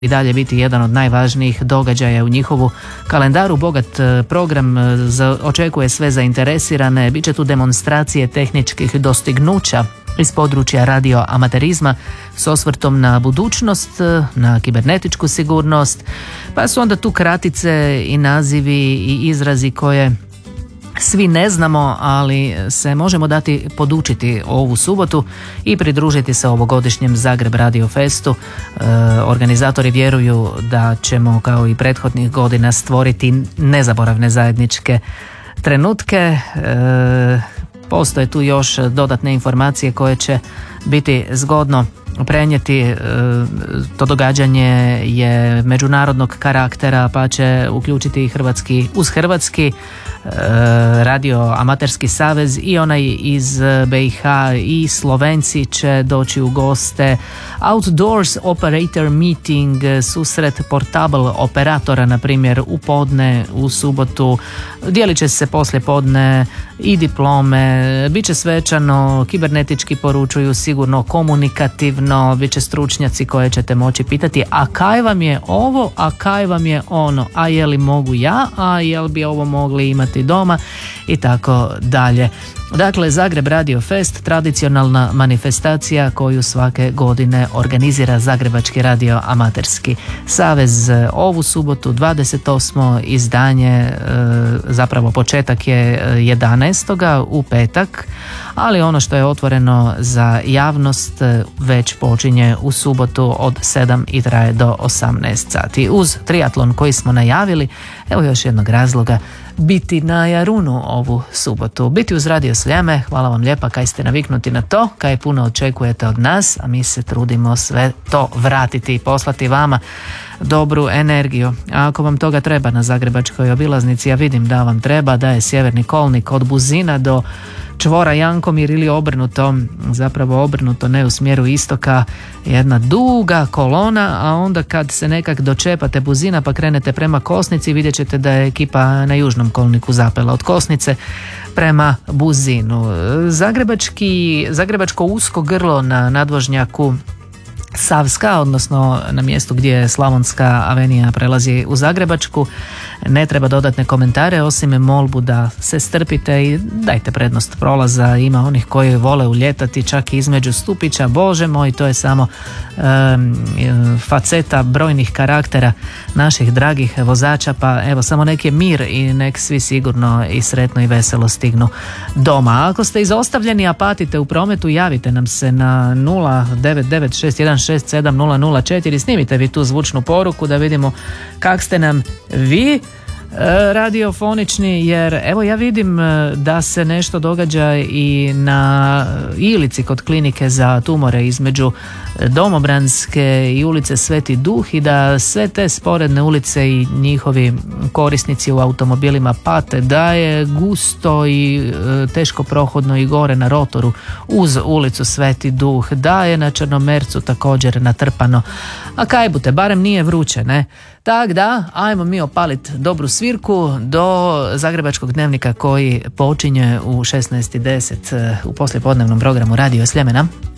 i dalje biti jedan od najvažnijih događaja u njihovu kalendaru. Bogat program očekuje sve zainteresirane, bit će tu demonstracije tehničkih dostignuća iz područja radioamaterizma s osvrtom na budućnost, na kibernetičku sigurnost, pa su onda tu kratice i nazivi i izrazi koje svi ne znamo, ali se možemo dati podučiti ovu subotu i pridružiti se ovogodišnjem Zagreb Radio Festu. Organizatori vjeruju da ćemo kao i prethodnih godina stvoriti nezaboravne zajedničke trenutke. Postoje tu još dodatne informacije koje će biti zgodno prenijeti. To događanje je međunarodnog karaktera, pa će uključiti hrvatski radio amaterski savez i onaj iz BiH, i Slovenci će doći u goste. Outdoors Operator Meeting, susret portable operatora, na primjer u podne, u subotu. Dijelit će se poslije podne i diplome, bit će svečano, kibernetički poručuju, sigurno komunikativno, bit će stručnjaci koje ćete moći pitati: a kaj vam je ovo, a kaj vam je ono, a je li mogu ja, a jel bi ovo mogli imati doma, i tako dalje. Dakle, Zagreb Radio Fest, tradicionalna manifestacija koju svake godine organizira Zagrebački radio amaterski savez. Ovu subotu 28. izdanje, zapravo početak je 11. u petak, ali ono što je otvoreno za javnost već počinje u subotu od 7 i traje do 18 sati. Uz triatlon koji smo najavili, evo još jednog razloga biti na Jarunu ovu subotu. Biti uz Radio Sljeme, hvala vam lijepa kaj ste naviknuti na to, kaj puno očekujete od nas, a mi se trudimo sve to vratiti i poslati vama dobru energiju. A ako vam toga treba na zagrebačkoj obilaznici, ja vidim da vam treba, da je sjeverni kolnik od Buzina do čvora Jankomir ili obrnuto, zapravo obrnuto, ne u smjeru istoka, jedna duga kolona, a onda kad se nekak dočepate Buzina pa krenete prema Kosnici, vidjet ćete da je ekipa na južnom kolniku zapela od Kosnice prema Buzinu. Zagrebačko usko grlo na nadvožnjaku Savska, odnosno na mjestu gdje Slavonska avenija prelazi u Zagrebačku, ne treba dodatne komentare osim molbu da se strpite i dajte prednost prolaza. Ima onih koji vole uljetati čak i između stupića. Bože moj, to je samo faceta brojnih karaktera naših dragih vozača, pa evo samo nek je mir i nek svi sigurno i sretno i veselo stignu doma. Ako ste izostavljeni, a patite u prometu, javite nam se na 09961670004, snimite vi tu zvučnu poruku da vidimo kak ste nam vi radiofonični, jer evo ja vidim da se nešto događa i na Ilici kod klinike za tumore između Domobranske i ulice Sveti Duh, i da sve te sporedne ulice i njihovi korisnici u automobilima pate, da je gusto i teško prohodno i gore na rotoru uz ulicu Sveti Duh, da je na Črnomercu također natrpano, a kaj bute, barem nije vruće, ne? Tak da, ajmo mi opalit dobru svirku do Zagrebačkog dnevnika koji počinje u 16:10 u poslijepodnevnom programu Radio Sljemena.